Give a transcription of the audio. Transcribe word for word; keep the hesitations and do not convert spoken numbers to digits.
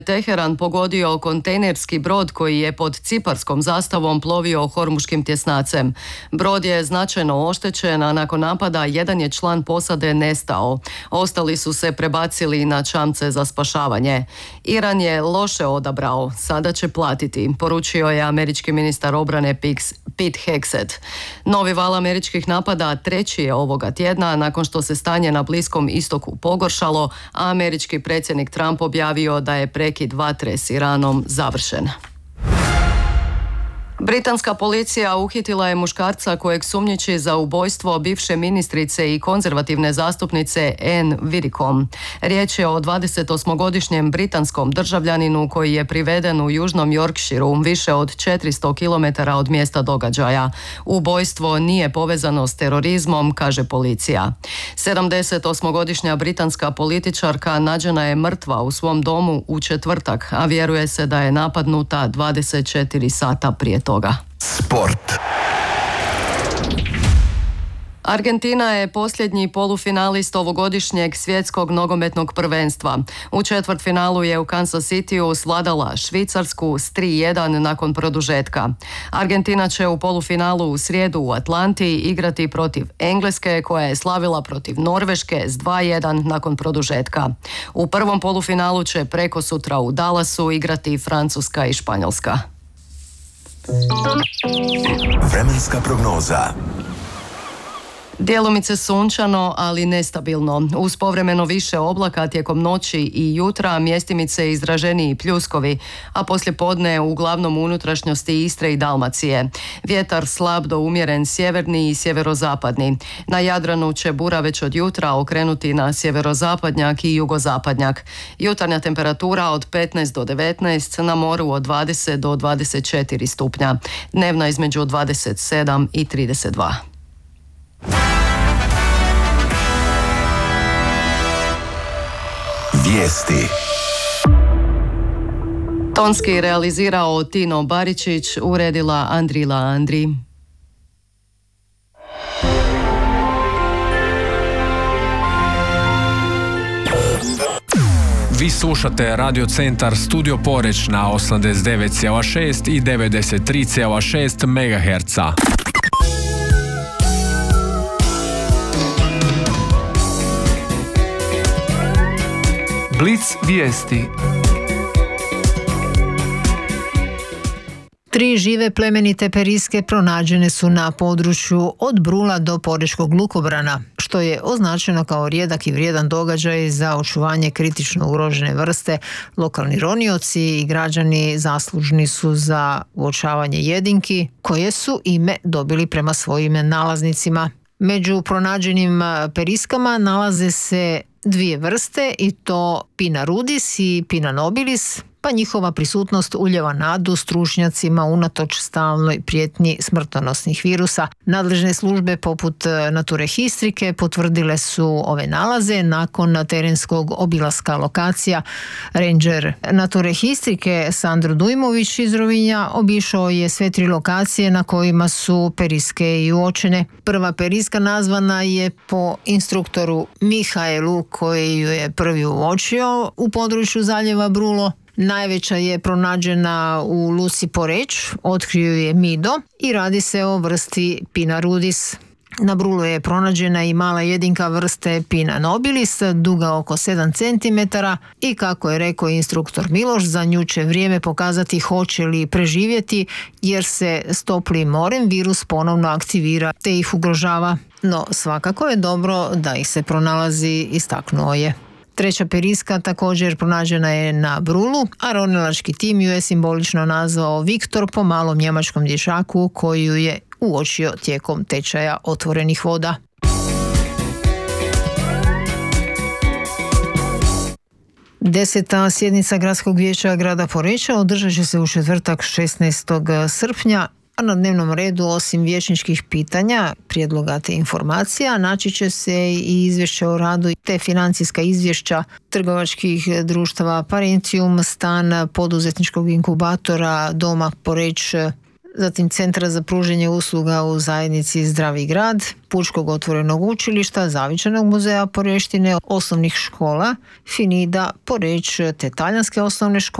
Teheran pogodio kontejnerski brod koji je pod ciparskom zastavom plovio hormuškim tjesnacem. Brod je značajno oštećen, a nakon napada jedan je član posade nestao. Ostali su se prebacili na čamce za spašavanje. Iran je loše odabrao, sada će platiti, poručio je američki ministar obrane Pete Hegseth. Novi val američkih napada treći je ovoga tjedna nakon što se stanje na Bliskom istoku pogoršalo, a američki predsjednik Trump objavio da je prekid vatre s Iranom završen. Britanska policija uhitila je muškarca kojeg sumnjiči za ubojstvo bivše ministrice i konzervativne zastupnice Anne Widdecombe. Riječ je o dvadesetosmogodišnjem britanskom državljaninu koji je priveden u južnom Yorkshireu, više od četiristo kilometara od mjesta događaja. Ubojstvo nije povezano s terorizmom, kaže policija. sedamdesetosmogodišnja britanska političarka nađena je mrtva u svom domu u četvrtak, a vjeruje se da je napadnuta dvadeset četiri sata prije toga. Sport. Argentina je posljednji polufinalist ovogodišnjeg svjetskog nogometnog prvenstva. U četvrtfinalu je u Kansas Cityu svladala Švicarsku s tri jedan nakon produžetka. Argentina će u polufinalu u srijedu u Atlanti igrati protiv Engleske, koja je slavila protiv Norveške s dva jedan nakon produžetka. U prvom polufinalu će prekosutra u Dallasu igrati Francuska i Španjolska. Vremenska prognoza. Djelomice sunčano, ali nestabilno. Uz povremeno više oblaka tijekom noći i jutra mjestimice izraženiji pljuskovi, a poslijepodne uglavnom u unutrašnjosti Istre i Dalmacije. Vjetar slab do umjeren sjeverni i sjeverozapadni. Na Jadranu će bura već od jutra okrenuti na sjeverozapadnjak i jugozapadnjak. Jutarnja temperatura od petnaest do devetnaest, na moru od dvadeset do dvadeset četiri stupnja. Dnevna između dvadeset sedam i trideset dva. Vijesti. Tonski realizirao Tino Baričić, uredila Andrila Andri. Vi slušate Radio Centar Studio Poreć na osamdeset devet zarez šest i devedeset tri zarez šest megaherca. Blic vijesti. Tri žive plemenite periske pronađene su na području od Brula do Porečkog lukobrana, što je označeno kao rijedak i vrijedan događaj za očuvanje kritično ugrožene vrste. Lokalni ronioci i građani zaslužni su za uočavanje jedinki, koje su ime dobili prema svojim nalaznicima. Među pronađenim periskama nalaze se dvije vrste, i to Pinna rudis i Pinna nobilis, pa njihova prisutnost ulijeva nadu stručnjacima unatoč stalnoj prijetnji smrtonosnih virusa. Nadležne službe poput Naturhistrike potvrdile su ove nalaze nakon terenskog obilaska lokacija. Ranger Naturhistrike Sandro Dujmović iz Rovinja obišao je sve tri lokacije na kojima su periske i uočene. Prva periska nazvana je po instruktoru Mihaelu, koji ju je prvi uočio u području zaljeva Brulo. Najveća je pronađena u luci Poreč, otkrio je Mido, i radi se o vrsti Pinna rudis. Na Brulu je pronađena i mala jedinka vrste Pinna nobilis, duga oko sedam centimetara, i kako je rekao instruktor Miloš, za nju će vrijeme pokazati hoće li preživjeti, jer se s toplim morem virus ponovno aktivira te ih ugrožava. No svakako je dobro da ih se pronalazi, istaknuo je. Treća periska također pronađena je na Brulu, a ronilački tim ju je simbolično nazvao Viktor po malom njemačkom dječaku koju je uočio tijekom tečaja otvorenih voda. Deseta sjednica Gradskog vijeća grada Poreča održat će se u četvrtak šesnaestog srpnja, a na dnevnom redu osim vijećničkih pitanja, prijedloga te informacija, naći će se i izvješće o radu te financijska izvješća trgovačkih društava Parentium, Stan, poduzetničkog inkubatora, Doma Poreč, zatim Centra za pruženje usluga u zajednici Zdravi grad, Pučkog otvorenog učilišta, Zavičajnog muzeja Poreštine, osnovnih škola, Finida, Poreć te talijanske osnovne škole,